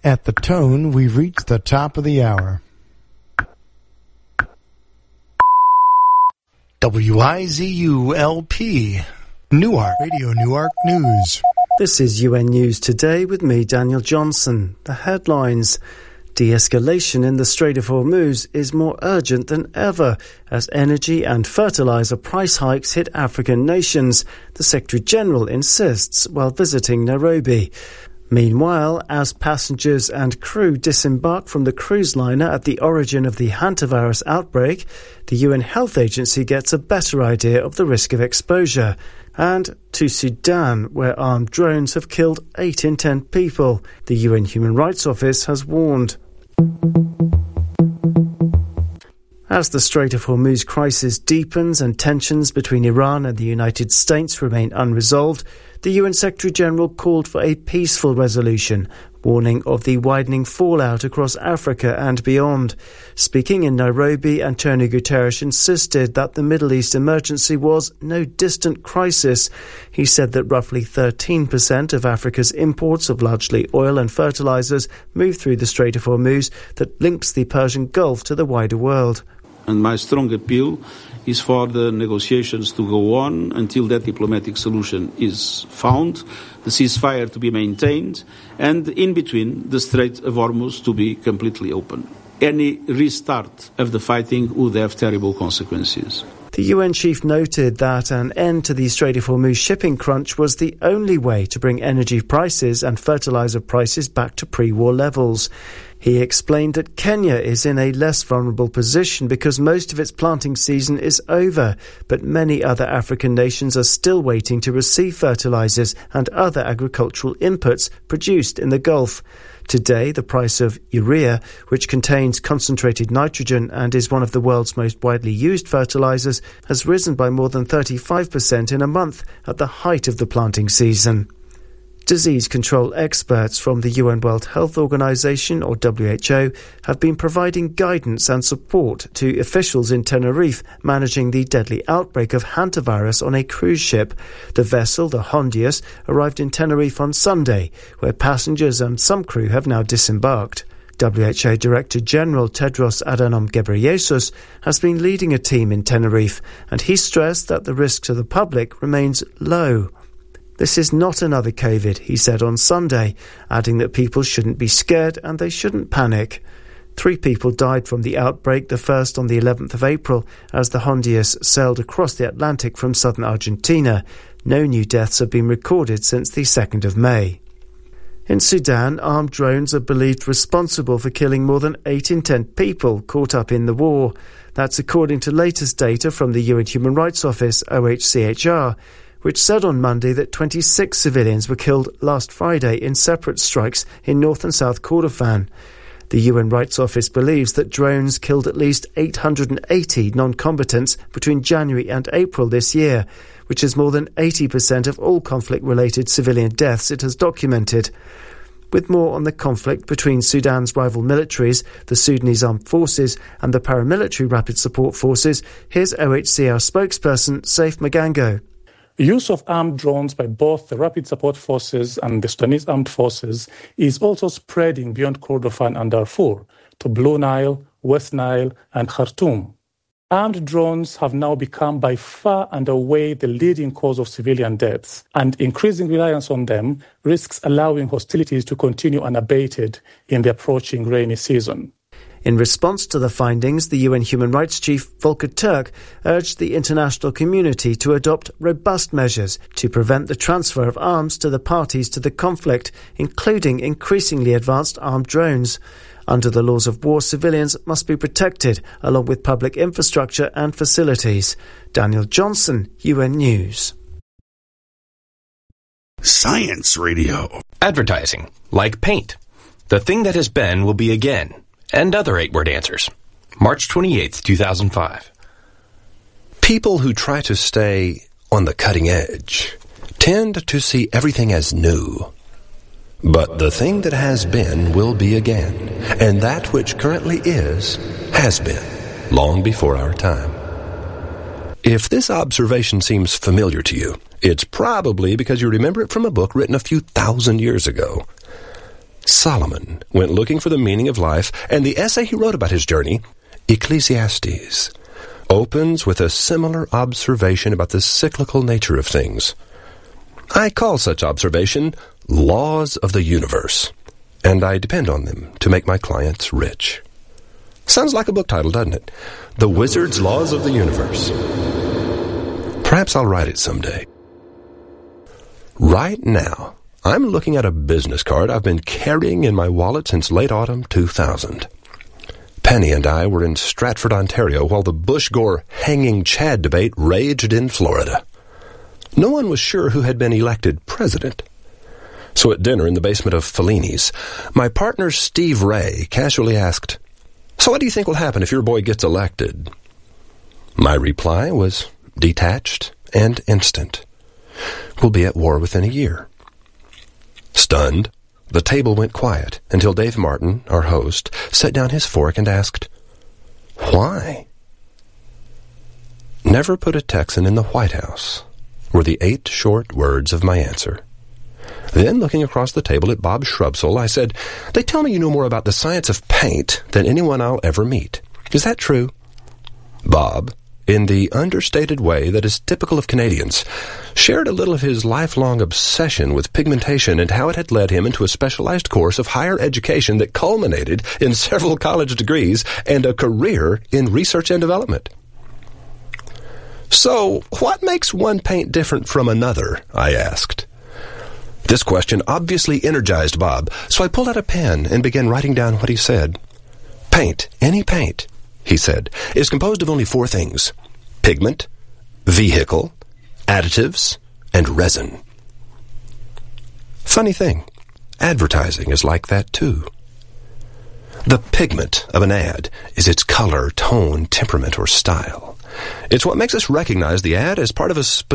At the tone, we've reached the top of the hour. WIZU-LP, Newark, Radio Newark News. This is UN News Today with me, Daniel Johnson. The headlines. De-escalation in the Strait of Hormuz is more urgent than ever as energy and fertilizer price hikes hit African nations, the Secretary-General insists while visiting Nairobi. Meanwhile, as passengers and crew disembark from the cruise liner at the origin of the hantavirus outbreak, the UN Health Agency gets a better idea of the risk of exposure. And to Sudan, where armed drones have killed 8 in 10 people, the UN Human Rights Office has warned. As the Strait of Hormuz crisis deepens and tensions between Iran and the United States remain unresolved, the UN Secretary-General called for a peaceful resolution, warning of the widening fallout across Africa and beyond. Speaking in Nairobi, Antonio Guterres insisted that the Middle East emergency was no distant crisis. He said that roughly 13% of Africa's imports of largely oil and fertilizers move through the Strait of Hormuz that links the Persian Gulf to the wider world. And my strong appeal is for the negotiations to go on until that diplomatic solution is found, the ceasefire to be maintained, and in between the Strait of Hormuz to be completely open. Any restart of the fighting would have terrible consequences. The UN chief noted that an end to the Strait of Hormuz shipping crunch was the only way to bring energy prices and fertilizer prices back to pre-war levels. He explained that Kenya is in a less vulnerable position because most of its planting season is over, but many other African nations are still waiting to receive fertilizers and other agricultural inputs produced in the Gulf. Today, the price of urea, which contains concentrated nitrogen and is one of the world's most widely used fertilizers, has risen by more than 35% in a month at the height of the planting season. Disease control experts from the UN World Health Organization, or WHO, have been providing guidance and support to officials in Tenerife managing the deadly outbreak of hantavirus on a cruise ship. The vessel, the Hondius, arrived in Tenerife on Sunday, where passengers and some crew have now disembarked. WHO Director General Tedros Adhanom Ghebreyesus has been leading a team in Tenerife, and he stressed that the risk to the public remains low. This is not another COVID, he said on Sunday, adding that people shouldn't be scared and they shouldn't panic. 3 people died from the outbreak, the first on the 11th of April, as the Hondius sailed across the Atlantic from southern Argentina. No new deaths have been recorded since the 2nd of May. In Sudan, armed drones are believed responsible for killing more than 8 in 10 people caught up in the war. That's according to latest data from the UN Human Rights Office, OHCHR, which said on Monday that 26 civilians were killed last Friday in separate strikes in North and South Kordofan. The UN Rights Office believes that drones killed at least 880 non-combatants between January and April this year, which is more than 80% of all conflict-related civilian deaths it has documented. With more on the conflict between Sudan's rival militaries, the Sudanese Armed Forces and the paramilitary Rapid Support Forces, here's OHCR spokesperson Saif Magango. Use of armed drones by both the Rapid Support Forces and the Sudanese Armed Forces is also spreading beyond Kordofan and Darfur to Blue Nile, West Nile, and Khartoum. Armed drones have now become by far and away the leading cause of civilian deaths, and increasing reliance on them risks allowing hostilities to continue unabated in the approaching rainy season. In response to the findings, the UN Human Rights Chief Volker Turk urged the international community to adopt robust measures to prevent the transfer of arms to the parties to the conflict, including increasingly advanced armed drones. Under the laws of war, civilians must be protected, along with public infrastructure and facilities. Daniel Johnson, UN News. Science Radio. Advertising, like paint. The thing that has been will be again. And other 8-word answers. March 28th, 2005. People who try to stay on the cutting edge tend to see everything as new. But the thing that has been will be again, and that which currently is has been, long before our time. If this observation seems familiar to you, it's probably because you remember it from a book written a few thousand years ago. Solomon went looking for the meaning of life, and the essay he wrote about his journey, Ecclesiastes, opens with a similar observation about the cyclical nature of things. I call such observation laws of the universe, and I depend on them to make my clients rich. Sounds like a book title, doesn't it? The Wizard's Laws of the Universe. Perhaps I'll write it someday. Right now, I'm looking at a business card I've been carrying in my wallet since late autumn 2000. Penny and I were in Stratford, Ontario, while the Bush-Gore hanging Chad debate raged in Florida. No one was sure who had been elected president. So at dinner in the basement of Fellini's, my partner Steve Ray casually asked, "So what do you think will happen if your boy gets elected?" My reply was detached and instant. "We'll be at war within a year." Stunned, the table went quiet until Dave Martin, our host, set down his fork and asked, "Why?" "Never put a Texan in the White House," were the 8 short words of my answer. Then, looking across the table at Bob Shrubsole, I said, "They tell me you know more about the science of paint than anyone I'll ever meet. Is that true?" Bob, in the understated way that is typical of Canadians, shared a little of his lifelong obsession with pigmentation and how it had led him into a specialized course of higher education that culminated in several college degrees and a career in research and development. "So, what makes one paint different from another?" I asked. This question obviously energized Bob, so I pulled out a pen and began writing down what he said. "Paint, any paint," he said, "is composed of only 4 things: pigment, vehicle, additives, and resin." Funny thing, advertising is like that too. The pigment of an ad is its color, tone, temperament, or style. It's what makes us recognize the ad as part of a